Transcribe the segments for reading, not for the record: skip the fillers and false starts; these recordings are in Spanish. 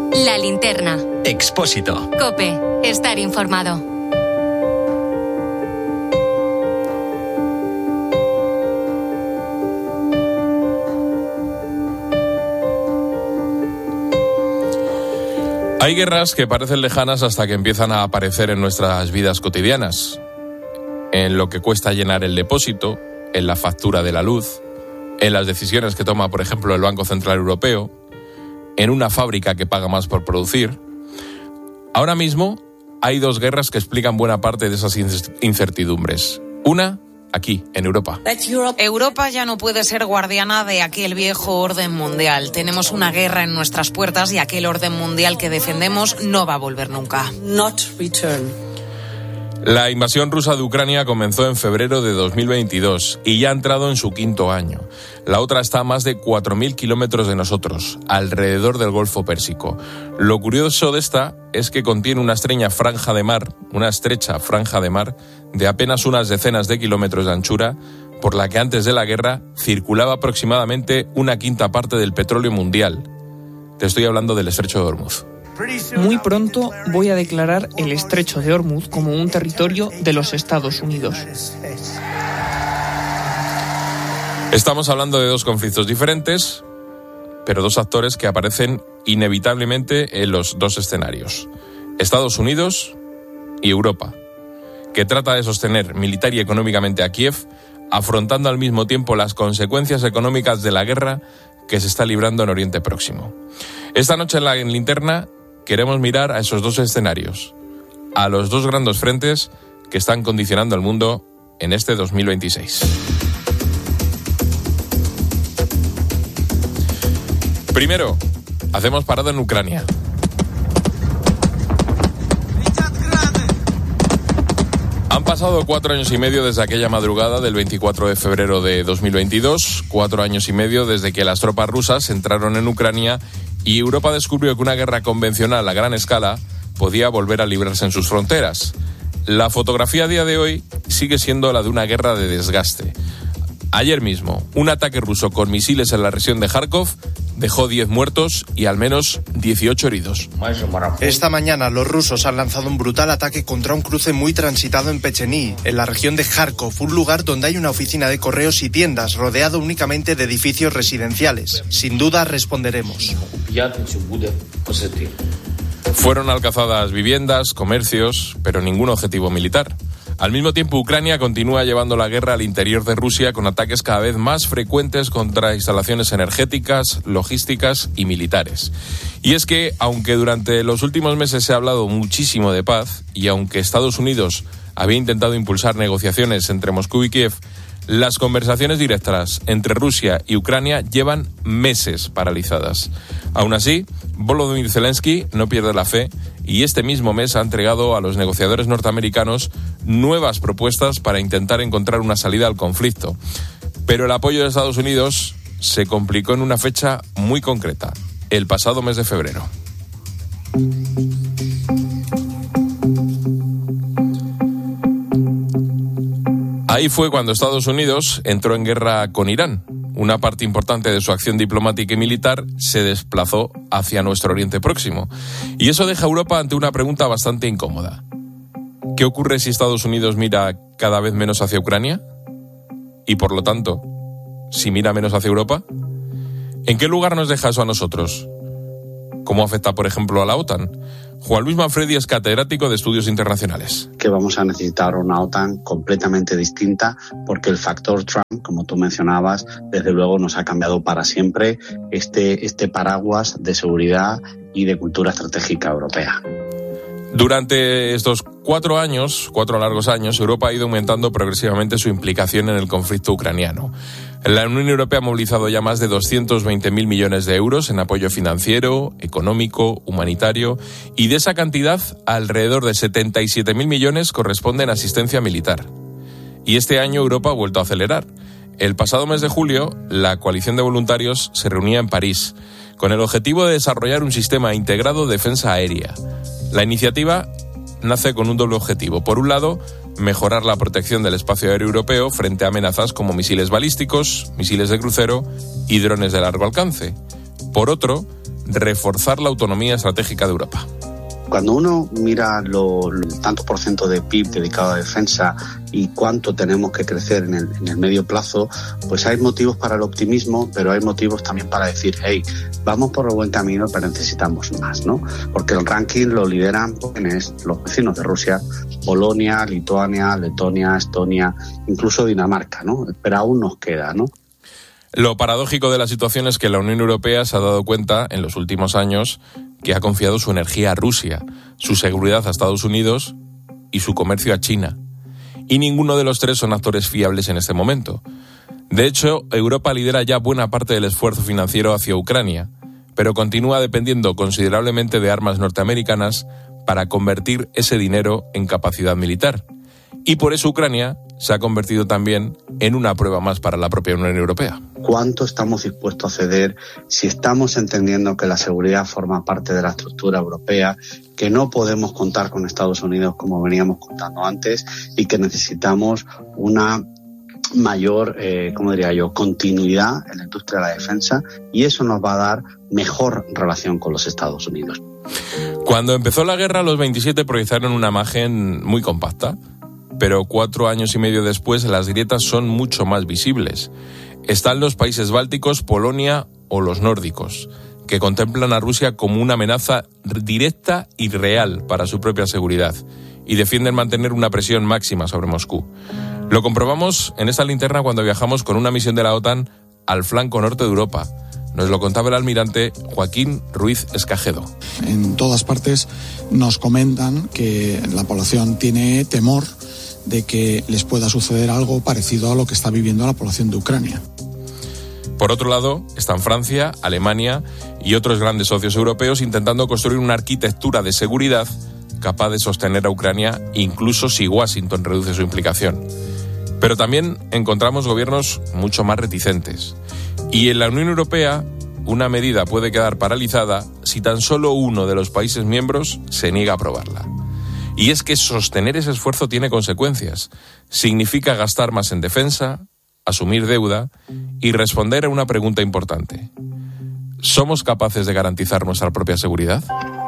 La Linterna. Expósito. COPE. Estar informado. Hay guerras que parecen lejanas hasta que empiezan a aparecer en nuestras vidas cotidianas. En lo que cuesta llenar el depósito, en la factura de la luz, en las decisiones que toma, por ejemplo, el Banco Central Europeo, en una fábrica que paga más por producir. Ahora mismo hay dos guerras que explican buena parte de esas incertidumbres. Una, aquí, en Europa. Europa ya no puede ser guardiana de aquel viejo orden mundial. Tenemos una guerra en nuestras puertas y aquel orden mundial que defendemos no va a volver nunca. La invasión rusa de Ucrania comenzó en febrero de 2022 y ya ha entrado en su quinto año. La otra está a más de 4.000 kilómetros de nosotros, alrededor del Golfo Pérsico. Lo curioso de esta es que contiene una estrecha franja de mar de apenas unas decenas de kilómetros de anchura, por la que antes de la guerra circulaba aproximadamente una quinta parte del petróleo mundial. Te estoy hablando del Estrecho de Hormuz. Muy pronto voy a declarar el Estrecho de Hormuz como un territorio de los Estados Unidos. Estamos hablando de dos conflictos diferentes, pero dos actores que aparecen inevitablemente en los dos escenarios. Estados Unidos y Europa, que trata de sostener militar y económicamente a Kiev, afrontando al mismo tiempo las consecuencias económicas de la guerra que se está librando en Oriente Próximo. Esta noche en la Linterna queremos mirar a esos dos escenarios, a los dos grandes frentes que están condicionando el mundo en este 2026. Primero, hacemos parada en Ucrania. Han pasado 4 años y medio desde aquella madrugada del 24 de febrero de 2022, 4 años y medio desde que las tropas rusas entraron en Ucrania y Europa descubrió que una guerra convencional a gran escala podía volver a librarse en sus fronteras. La fotografía a día de hoy sigue siendo la de una guerra de desgaste. Ayer mismo, un ataque ruso con misiles en la región de Kharkov dejó 10 muertos y al menos 18 heridos. Esta mañana los rusos han lanzado un brutal ataque contra un cruce muy transitado en Pechení, en la región de Kharkov, un lugar donde hay una oficina de correos y tiendas, rodeado únicamente de edificios residenciales. Sin duda responderemos. Fueron alcanzadas viviendas, comercios, pero ningún objetivo militar. Al mismo tiempo, Ucrania continúa llevando la guerra al interior de Rusia con ataques cada vez más frecuentes contra instalaciones energéticas, logísticas y militares. Y es que, aunque durante los últimos meses se ha hablado muchísimo de paz y aunque Estados Unidos había intentado impulsar negociaciones entre Moscú y Kiev, las conversaciones directas entre Rusia y Ucrania llevan meses paralizadas. Aún así, Volodymyr Zelensky no pierde la fe y este mismo mes ha entregado a los negociadores norteamericanos nuevas propuestas para intentar encontrar una salida al conflicto. Pero el apoyo de Estados Unidos se complicó en una fecha muy concreta, el pasado mes de febrero. Ahí fue cuando Estados Unidos entró en guerra con Irán. Una parte importante de su acción diplomática y militar se desplazó hacia nuestro Oriente Próximo. Y eso deja a Europa ante una pregunta bastante incómoda. ¿Qué ocurre si Estados Unidos mira cada vez menos hacia Ucrania? Y por lo tanto, si mira menos hacia Europa, ¿en qué lugar nos deja eso a nosotros? ¿Cómo afecta, por ejemplo, a la OTAN? Juan Luis Manfredi es catedrático de Estudios Internacionales. Que vamos a necesitar una OTAN completamente distinta porque el factor Trump, como tú mencionabas, desde luego nos ha cambiado para siempre este paraguas de seguridad y de cultura estratégica europea. Durante estos 4 largos años, Europa ha ido aumentando progresivamente su implicación en el conflicto ucraniano. La Unión Europea ha movilizado ya más de 220.000 millones de euros en apoyo financiero, económico, humanitario, y de esa cantidad, alrededor de 77.000 millones corresponden a asistencia militar. Y este año Europa ha vuelto a acelerar. El pasado mes de julio, la coalición de voluntarios se reunía en París, con el objetivo de desarrollar un sistema integrado de defensa aérea. La iniciativa nace con un doble objetivo. Por un lado, mejorar la protección del espacio aéreo europeo frente a amenazas como misiles balísticos, misiles de crucero y drones de largo alcance. Por otro, reforzar la autonomía estratégica de Europa. Cuando uno mira el tanto por ciento de PIB dedicado a defensa y cuánto tenemos que crecer en el medio plazo, pues hay motivos para el optimismo, pero hay motivos también para decir, hey, vamos por el buen camino, pero necesitamos más, ¿no? Porque el ranking lo lideran los vecinos de Rusia, Polonia, Lituania, Letonia, Estonia, incluso Dinamarca, ¿no? Pero aún nos queda, ¿no? Lo paradójico de la situación es que la Unión Europea se ha dado cuenta en los últimos años que ha confiado su energía a Rusia, su seguridad a Estados Unidos y su comercio a China. Y ninguno de los tres son actores fiables en este momento. De hecho, Europa lidera ya buena parte del esfuerzo financiero hacia Ucrania, pero continúa dependiendo considerablemente de armas norteamericanas para convertir ese dinero en capacidad militar. Y por eso Ucrania se ha convertido también en una prueba más para la propia Unión Europea. ¿Cuánto estamos dispuestos a ceder si estamos entendiendo que la seguridad forma parte de la estructura europea, que no podemos contar con Estados Unidos como veníamos contando antes y que necesitamos una mayor, continuidad en la industria de la defensa, y eso nos va a dar mejor relación con los Estados Unidos? Cuando empezó la guerra, los 27 proyectaron una imagen muy compacta, pero 4 años y medio después las grietas son mucho más visibles. Están los países bálticos, Polonia o los nórdicos, que contemplan a Rusia como una amenaza directa y real para su propia seguridad y defienden mantener una presión máxima sobre Moscú. Lo comprobamos en esta linterna cuando viajamos con una misión de la OTAN al flanco norte de Europa. Nos lo contaba el almirante Joaquín Ruiz Escajedo. En todas partes nos comentan que la población tiene temor de que les pueda suceder algo parecido a lo que está viviendo la población de Ucrania. Por otro lado, están Francia, Alemania y otros grandes socios europeos intentando construir una arquitectura de seguridad capaz de sostener a Ucrania, incluso si Washington reduce su implicación. Pero también encontramos gobiernos mucho más reticentes. Y en la Unión Europea, una medida puede quedar paralizada si tan solo uno de los países miembros se niega a aprobarla. Y es que sostener ese esfuerzo tiene consecuencias. Significa gastar más en defensa, asumir deuda y responder a una pregunta importante. ¿Somos capaces de garantizar nuestra propia seguridad?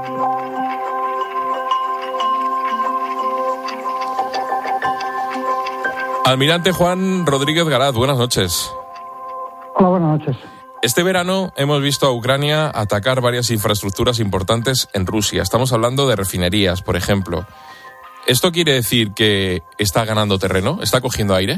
Almirante Juan Rodríguez Garat, buenas noches. Hola, buenas noches. Este verano hemos visto a Ucrania atacar varias infraestructuras importantes en Rusia. Estamos hablando de refinerías, por ejemplo. ¿Esto quiere decir que está ganando terreno? ¿Está cogiendo aire?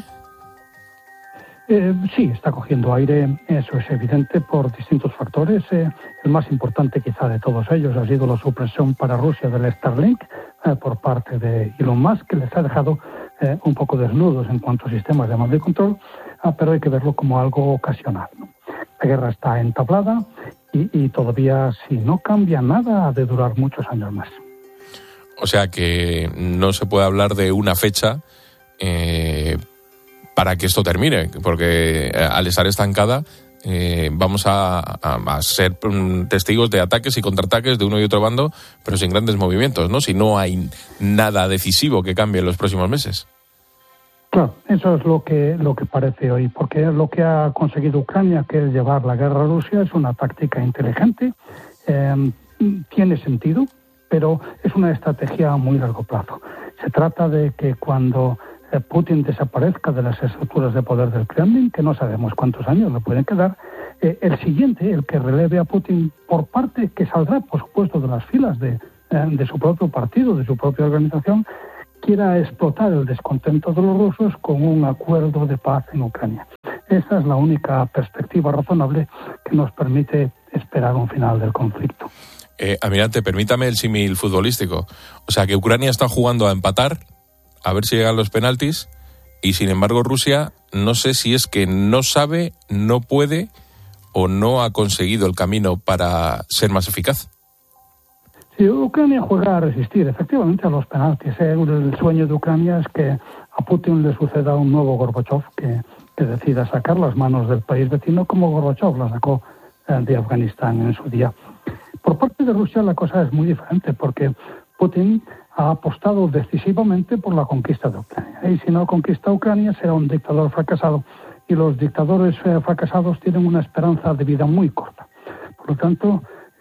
Sí, está cogiendo aire, eso es evidente por distintos factores. El más importante quizá de todos ellos ha sido la supresión para Rusia del Starlink por parte de Elon Musk, que les ha dejado un poco desnudos en cuanto a sistemas de mando y control, pero hay que verlo como algo ocasional, ¿no? La guerra está entablada y todavía, si no cambia nada, ha de durar muchos años más. O sea que no se puede hablar de una fecha para que esto termine, porque al estar estancada vamos a ser testigos de ataques y contraataques de uno y otro bando, pero sin grandes movimientos, ¿no? Si no hay nada decisivo que cambie en los próximos meses. Claro, eso es lo que parece hoy, porque lo que ha conseguido Ucrania, que es llevar la guerra a Rusia, es una táctica inteligente, tiene sentido, pero es una estrategia a muy largo plazo. Se trata de que cuando Putin desaparezca de las estructuras de poder del Kremlin, que no sabemos cuántos años le pueden quedar, el siguiente, el que releve a Putin por parte que saldrá, por supuesto, de las filas de su propio partido, de su propia organización, quiera explotar el descontento de los rusos con un acuerdo de paz en Ucrania. Esa es la única perspectiva razonable que nos permite esperar un final del conflicto. Almirante, permítame el símil futbolístico. O sea, que Ucrania está jugando a empatar, a ver si llegan los penaltis, y sin embargo Rusia, no sé si es que no sabe, no puede o no ha conseguido el camino para ser más eficaz. Sí, Ucrania juega a resistir efectivamente a los penaltis. El sueño de Ucrania es que a Putin le suceda un nuevo Gorbachev que decida sacar las manos del país vecino como Gorbachev la sacó de Afganistán en su día. Por parte de Rusia la cosa es muy diferente, porque Putin ha apostado decisivamente por la conquista de Ucrania. Y si no conquista Ucrania será un dictador fracasado, y los dictadores fracasados tienen una esperanza de vida muy corta. Por lo tanto,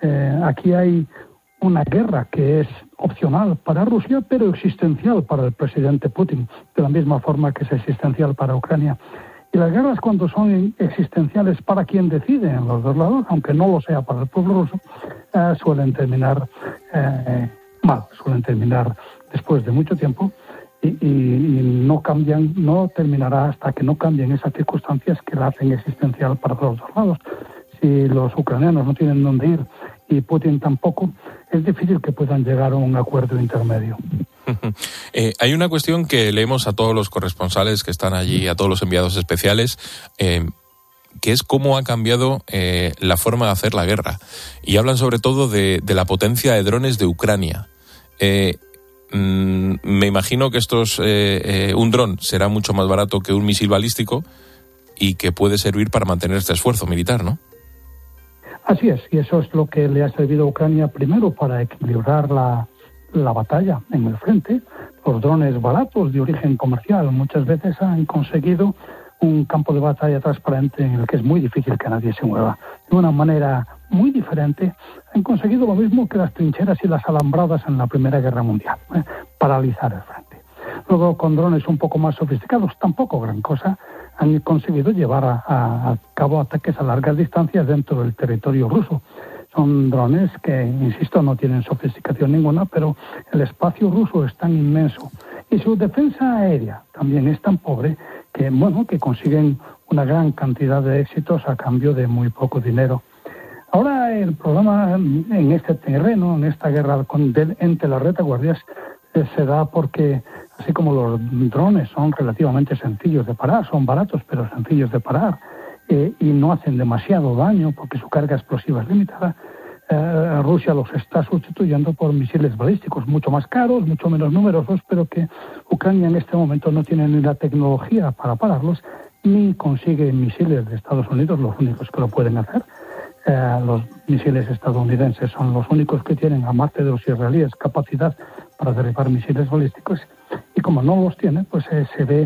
Aquí hay una guerra que es opcional para Rusia, pero existencial para el presidente Putin, de la misma forma que es existencial para Ucrania. Y las guerras, cuando son existenciales para quien decide en los dos lados, aunque no lo sea para el pueblo ruso, suelen terminar mal, suelen terminar después de mucho tiempo y no cambian, no terminará hasta que no cambien esas circunstancias que la hacen existencial para los dos lados. Si los ucranianos no tienen dónde ir y Putin tampoco, es difícil que puedan llegar a un acuerdo intermedio. Hay una cuestión que leemos a todos los corresponsales que están allí, a todos los enviados especiales, que es cómo ha cambiado la forma de hacer la guerra. Y hablan sobre todo de la potencia de drones de Ucrania. Me imagino que un dron será mucho más barato que un misil balístico y que puede servir para mantener este esfuerzo militar, ¿no? Así es, y eso es lo que le ha servido a Ucrania primero para equilibrar la batalla en el frente. Los drones baratos de origen comercial muchas veces han conseguido un campo de batalla transparente en el que es muy difícil que nadie se mueva. De una manera muy diferente, han conseguido lo mismo que las trincheras y las alambradas en la Primera Guerra Mundial, paralizar el frente. Luego, con drones un poco más sofisticados, tampoco gran cosa, han conseguido llevar a cabo ataques a largas distancias dentro del territorio ruso. Son drones que, insisto, no tienen sofisticación ninguna, pero el espacio ruso es tan inmenso y su defensa aérea también es tan pobre que consiguen una gran cantidad de éxitos a cambio de muy poco dinero. Ahora el problema en este terreno, en esta guerra entre las retaguardias, se da porque, así como los drones son relativamente sencillos de parar, son baratos pero sencillos de parar, y no hacen demasiado daño porque su carga explosiva es limitada, Rusia los está sustituyendo por misiles balísticos mucho más caros, mucho menos numerosos, pero que Ucrania en este momento no tiene ni la tecnología para pararlos, ni consigue misiles de Estados Unidos, los únicos que lo pueden hacer. Los misiles estadounidenses son los únicos que tienen, aparte de los israelíes, capacidad para derribar misiles balísticos, y como no los tiene, pues se ve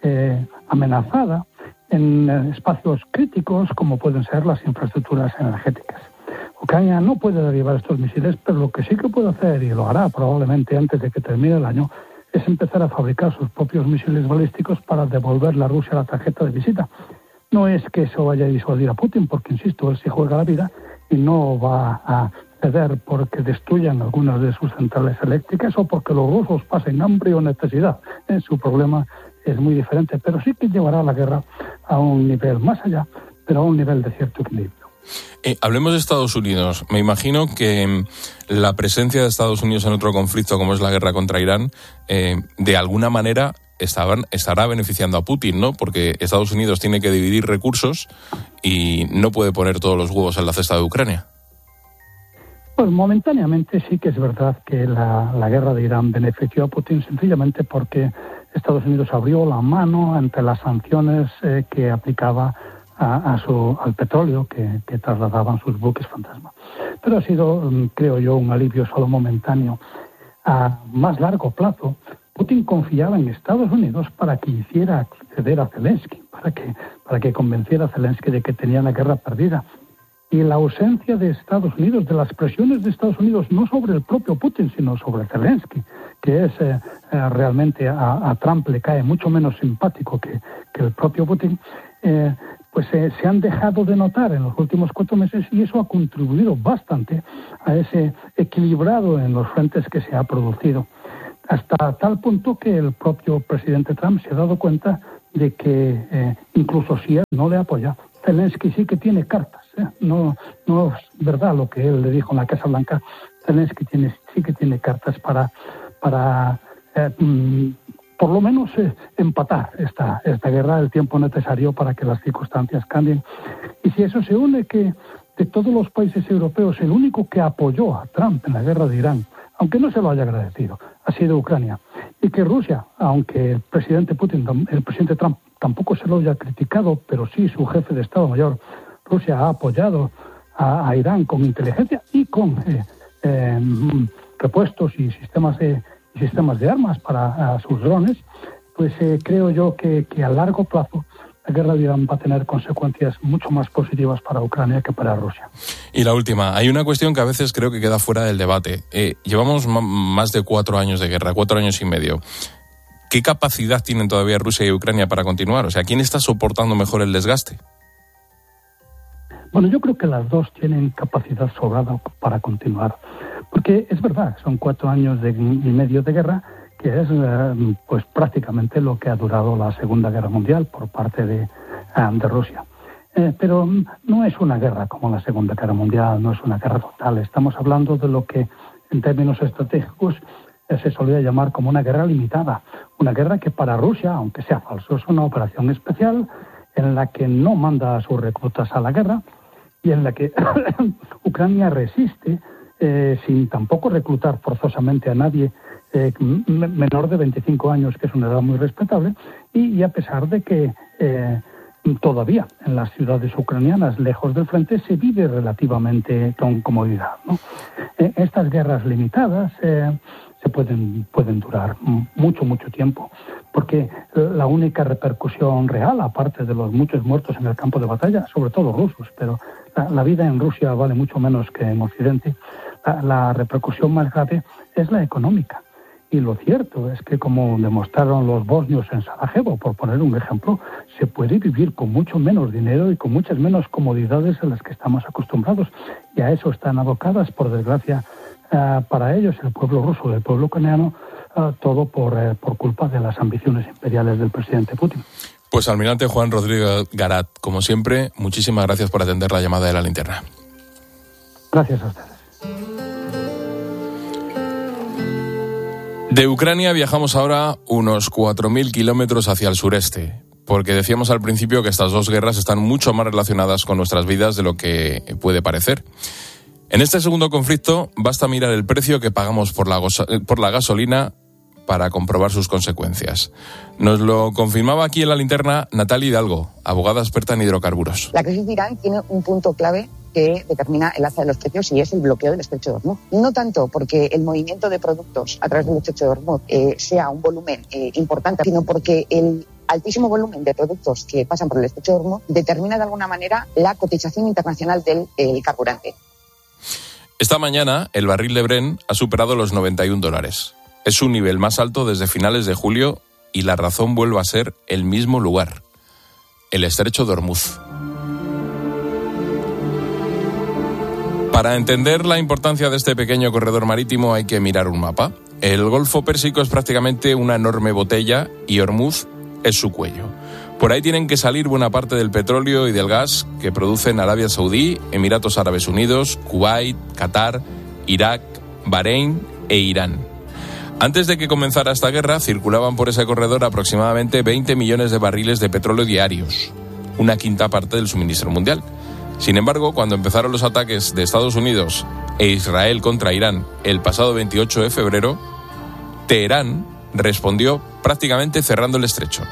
amenazada en espacios críticos como pueden ser las infraestructuras energéticas. Ucrania no puede derribar estos misiles, pero lo que sí que puede hacer, y lo hará probablemente antes de que termine el año, es empezar a fabricar sus propios misiles balísticos para devolverle a Rusia la tarjeta de visita. No es que eso vaya a disuadir a Putin, porque, insisto, él se juega la vida y no va a ceder porque destruyan algunas de sus centrales eléctricas o porque los rusos pasen hambre o necesidad. Su problema es muy diferente, pero sí que llevará la guerra a un nivel más allá, pero a un nivel de cierto equilibrio. Hablemos de Estados Unidos. Me imagino que la presencia de Estados Unidos en otro conflicto como es la guerra contra Irán, de alguna manera estará beneficiando a Putin, ¿no? Porque Estados Unidos tiene que dividir recursos y no puede poner todos los huevos en la cesta de Ucrania. Pues momentáneamente sí que es verdad que la guerra de Irán benefició a Putin sencillamente porque Estados Unidos abrió la mano ante las sanciones que aplicaba al petróleo que trasladaban sus buques fantasma. Pero ha sido, creo yo, un alivio solo momentáneo. A más largo plazo, Putin confiaba en Estados Unidos para que hiciera acceder a Zelensky, para que convenciera a Zelensky de que tenía la guerra perdida. Y la ausencia de Estados Unidos, de las presiones de Estados Unidos, no sobre el propio Putin, sino sobre Zelensky, que es realmente a Trump le cae mucho menos simpático que el propio Putin, pues se han dejado de notar en los últimos 4 meses y eso ha contribuido bastante a ese equilibrado en los frentes que se ha producido. Hasta tal punto que el propio presidente Trump se ha dado cuenta de que incluso si él no le apoya, Zelensky sí que tiene cartas. No es verdad lo que él le dijo en la Casa Blanca. Zelensky sí que tiene cartas para por lo menos empatar esta guerra el tiempo necesario para que las circunstancias cambien. Y si eso se une que de todos los países europeos el único que apoyó a Trump en la guerra de Irán, aunque no se lo haya agradecido, ha sido Ucrania, y que Rusia, aunque el presidente Trump tampoco se lo haya criticado, pero sí su jefe de Estado Mayor, Rusia ha apoyado a Irán con inteligencia y con repuestos y sistemas de armas para sus drones, pues creo yo que a largo plazo la guerra de Irán va a tener consecuencias mucho más positivas para Ucrania que para Rusia. Y la última, hay una cuestión que a veces creo que queda fuera del debate. Llevamos más de 4 años de guerra, 4 años y medio. ¿Qué capacidad tienen todavía Rusia y Ucrania para continuar? O sea, ¿quién está soportando mejor el desgaste? Bueno, yo creo que las dos tienen capacidad sobrada para continuar. Porque es verdad, son 4 años y medio de guerra, que es pues prácticamente lo que ha durado la Segunda Guerra Mundial por parte de Rusia. Pero no es una guerra como la Segunda Guerra Mundial, no es una guerra total. Estamos hablando de lo que en términos estratégicos se solía llamar como una guerra limitada. Una guerra que para Rusia, aunque sea falso, es una operación especial en la que no manda a sus reclutas a la guerra y en la que Ucrania resiste sin tampoco reclutar forzosamente a nadie menor de 25 años, que es una edad muy respetable, y a pesar de que todavía en las ciudades ucranianas, lejos del frente, se vive relativamente con comodidad, ¿no? Estas guerras limitadas se pueden durar mucho tiempo, porque la única repercusión real, aparte de los muchos muertos en el campo de batalla, sobre todo rusos, pero la vida en Rusia vale mucho menos que en Occidente, la repercusión más grave es la económica. Y lo cierto es que, como demostraron los bosnios en Sarajevo, por poner un ejemplo, se puede vivir con mucho menos dinero y con muchas menos comodidades a las que estamos acostumbrados. Y a eso están abocadas, por desgracia, para ellos, el pueblo ruso y el pueblo ucraniano, todo por culpa de las ambiciones imperiales del presidente Putin. Pues almirante Juan Rodríguez Garat, como siempre, muchísimas gracias por atender la llamada de La Linterna. Gracias a ustedes. De Ucrania viajamos ahora unos 4.000 kilómetros hacia el sureste, porque decíamos al principio que estas dos guerras están mucho más relacionadas con nuestras vidas de lo que puede parecer. En este segundo conflicto basta mirar el precio que pagamos por la gasolina para comprobar sus consecuencias. Nos lo confirmaba aquí en La Linterna Natalia Hidalgo, abogada experta en hidrocarburos. La crisis de Irán tiene un punto clave que determina el alza de los precios y es el bloqueo del estrecho de Hormuz. No tanto porque el movimiento de productos a través del estrecho de Hormuz sea un volumen importante, sino porque el altísimo volumen de productos que pasan por el estrecho de Hormuz determina de alguna manera la cotización internacional del carburante. Esta mañana el barril de Brent ha superado los $91. Es su nivel más alto desde finales de julio y la razón vuelve a ser el mismo lugar, el estrecho de Hormuz. Para entender la importancia de este pequeño corredor marítimo hay que mirar un mapa. El Golfo Pérsico es prácticamente una enorme botella y Hormuz es su cuello. Por ahí tienen que salir buena parte del petróleo y del gas que producen Arabia Saudí, Emiratos Árabes Unidos, Kuwait, Qatar, Irak, Bahrein e Irán. Antes de que comenzara esta guerra, circulaban por ese corredor aproximadamente 20 millones de barriles de petróleo diarios, una quinta parte del suministro mundial. Sin embargo, cuando empezaron los ataques de Estados Unidos e Israel contra Irán el pasado 28 de febrero, Teherán respondió prácticamente cerrando el estrecho.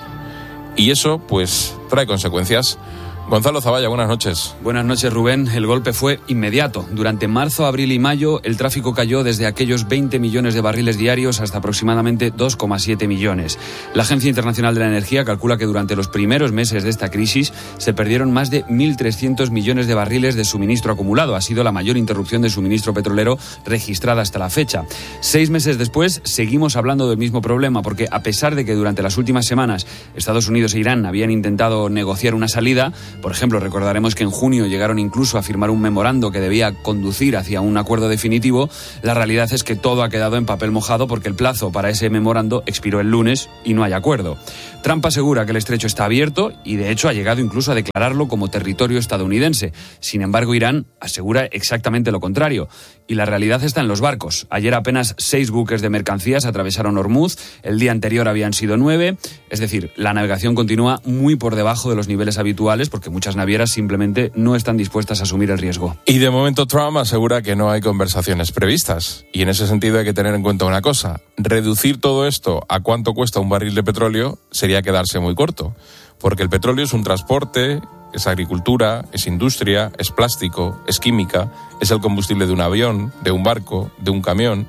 Y eso, pues, trae consecuencias. Gonzalo Zavalla, buenas noches. Buenas noches, Rubén. El golpe fue inmediato. Durante marzo, abril y mayo, el tráfico cayó desde aquellos 20 millones de barriles diarios hasta aproximadamente 2,7 millones. La Agencia Internacional de la Energía calcula que durante los primeros meses de esta crisis se perdieron más de 1.300 millones de barriles de suministro acumulado. Ha sido la mayor interrupción de suministro petrolero registrada hasta la fecha. 6 meses después, seguimos hablando del mismo problema, porque a pesar de que durante las últimas semanas Estados Unidos e Irán habían intentado negociar una salida, por ejemplo, recordaremos que en junio llegaron incluso a firmar un memorando que debía conducir hacia un acuerdo definitivo. La realidad es que todo ha quedado en papel mojado porque el plazo para ese memorando expiró el lunes y no hay acuerdo. Trump asegura que el estrecho está abierto y de hecho ha llegado incluso a declararlo como territorio estadounidense. Sin embargo, Irán asegura exactamente lo contrario. Y la realidad está en los barcos. Ayer apenas 6 buques de mercancías atravesaron Hormuz. El día anterior habían sido 9. Es decir, la navegación continúa muy por debajo de los niveles habituales porque muchas navieras simplemente no están dispuestas a asumir el riesgo. Y de momento Trump asegura que no hay conversaciones previstas. Y en ese sentido hay que tener en cuenta una cosa. Reducir todo esto a cuánto cuesta un barril de petróleo sería quedarse muy corto. Porque el petróleo es un transporte, es agricultura, es industria, es plástico, es química, es el combustible de un avión, de un barco, de un camión.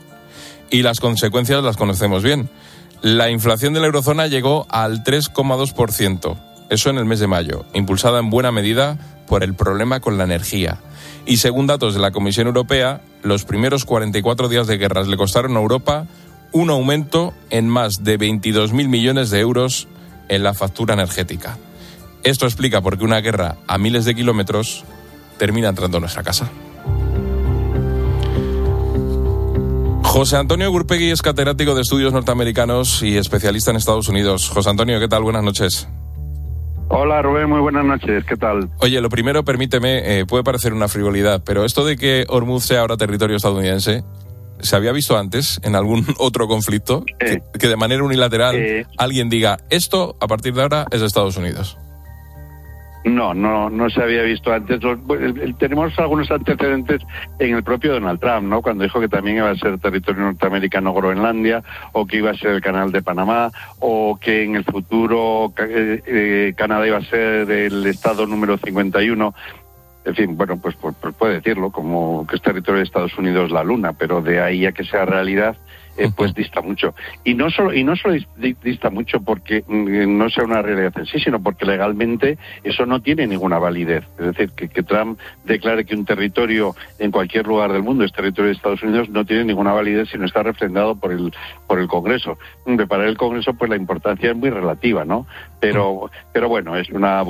Y las consecuencias las conocemos bien. La inflación de la eurozona llegó al 3,2%. Eso en el mes de mayo, impulsada en buena medida por el problema con la energía. Y según datos de la Comisión Europea, los primeros 44 días de guerras le costaron a Europa un aumento en más de 22.000 millones de euros en la factura energética. Esto explica por qué una guerra a miles de kilómetros termina entrando en nuestra casa. José Antonio Gurpegui es catedrático de estudios norteamericanos y especialista en Estados Unidos. José Antonio, ¿qué tal? Buenas noches. Hola Rubén, muy buenas noches, ¿qué tal? Oye, lo primero, permíteme, puede parecer una frivolidad, pero esto de que Hormuz sea ahora territorio estadounidense, ¿se había visto antes en algún otro conflicto? Que de manera unilateral alguien diga, esto a partir de ahora es de Estados Unidos. No se había visto antes. Tenemos algunos antecedentes en el propio Donald Trump, ¿no? Cuando dijo que también iba a ser territorio norteamericano Groenlandia, o que iba a ser el canal de Panamá, o que en el futuro Canadá iba a ser el estado número 51. En fin, bueno, pues puede decirlo, como que es territorio de Estados Unidos la luna, pero de ahí a que sea realidad, pues dista mucho. Y no solo dista mucho porque no sea una realidad en sí, sino porque legalmente eso no tiene ninguna validez. Es decir, que Trump declare que un territorio en cualquier lugar del mundo es territorio de Estados Unidos no tiene ninguna validez si no está refrendado por el Congreso. Para el Congreso, pues la importancia es muy relativa, ¿no? Pero bueno, es una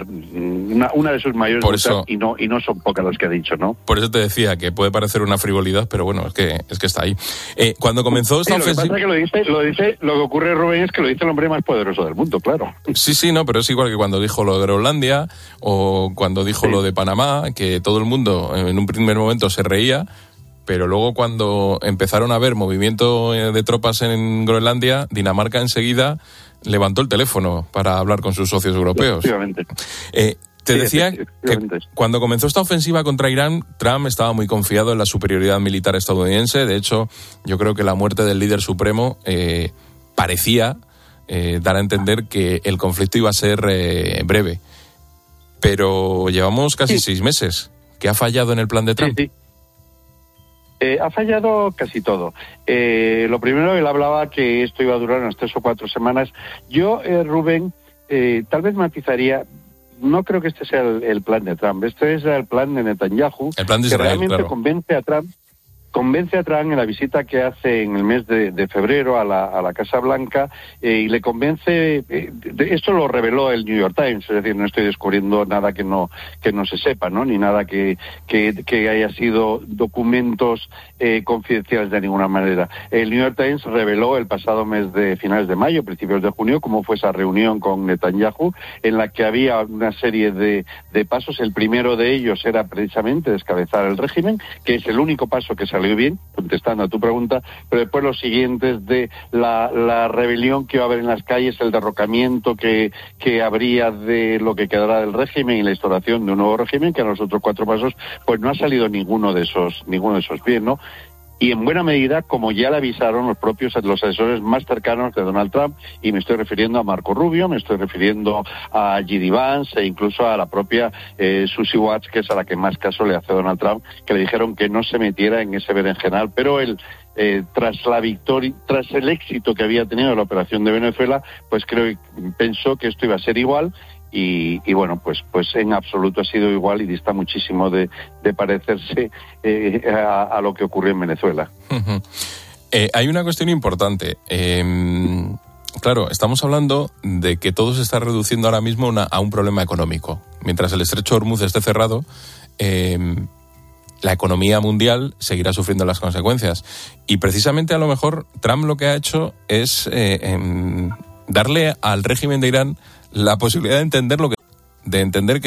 de sus mayores butas, y no son pocas las que ha dicho, ¿no? Por eso te decía que puede parecer una frivolidad, pero bueno, es que está ahí. Cuando comenzó esta ofensiva... Lo que pasa es que lo que ocurre, Rubén, es que lo dice el hombre más poderoso del mundo, claro. Sí, no, pero es igual que cuando dijo lo de Groenlandia o cuando dijo lo de Panamá, que todo el mundo en un primer momento se reía, pero luego cuando empezaron a haber movimiento de tropas en Groenlandia, Dinamarca enseguida levantó el teléfono para hablar con sus socios europeos. Efectivamente. Te decía que cuando comenzó esta ofensiva contra Irán, Trump estaba muy confiado en la superioridad militar estadounidense. De hecho, yo creo que la muerte del líder supremo parecía dar a entender que el conflicto iba a ser breve. Pero llevamos casi 6 meses. ¿Qué ha fallado en el plan de Trump? Sí. Ha fallado casi todo. Lo primero, él hablaba que esto iba a durar unas 3 o 4 semanas. Yo, Rubén, tal vez matizaría... No creo que este sea el plan de Trump. Este es el plan de Netanyahu, el plan de Israel, que realmente claro. Convence a Trump en la visita que hace en el mes de febrero a la Casa Blanca, y le convence, esto lo reveló el New York Times, es decir, no estoy descubriendo nada que no se sepa, ¿no? Ni nada que haya sido documentos confidenciales de ninguna manera. El New York Times reveló el pasado mes de finales de mayo, principios de junio, cómo fue esa reunión con Netanyahu, en la que había una serie de pasos. El primero de ellos era precisamente descabezar el régimen, que es el único paso que salió bien, contestando a tu pregunta, pero después los siguientes de la rebelión que va a haber en las calles, el derrocamiento que habría de lo que quedará del régimen y la instauración de un nuevo régimen, que a los otros 4 pasos pues no ha salido ninguno de esos bien, ¿no? Y en buena medida, como ya le avisaron los asesores más cercanos de Donald Trump, y me estoy refiriendo a Marco Rubio, me estoy refiriendo a J.D. Vance e incluso a la propia Susie Watts, que es a la que más caso le hace Donald Trump, que le dijeron que no se metiera en ese berenjenal, pero él, tras la victoria, tras el éxito que había tenido la operación de Venezuela, pues pensó que esto iba a ser igual. Y bueno, pues en absoluto ha sido igual y dista muchísimo de parecerse a lo que ocurrió en Venezuela. Hay una cuestión importante. Claro, estamos hablando de que todo se está reduciendo ahora mismo a un problema económico. Mientras el estrecho de Hormuz esté cerrado, la economía mundial seguirá sufriendo las consecuencias. Y precisamente a lo mejor Trump lo que ha hecho es darle al régimen de Irán la posibilidad de entender que